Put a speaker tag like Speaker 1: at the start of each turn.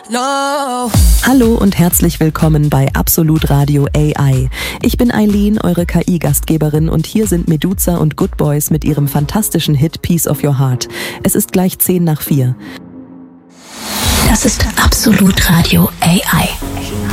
Speaker 1: No.
Speaker 2: Hallo und herzlich willkommen bei Absolut Radio AI. Ich bin Eileen, eure KI-Gastgeberin, und hier sind Meduza und Good Boys mit ihrem fantastischen Hit Piece of Your Heart. Es ist gleich 4:10.
Speaker 3: Das ist Absolut Radio AI.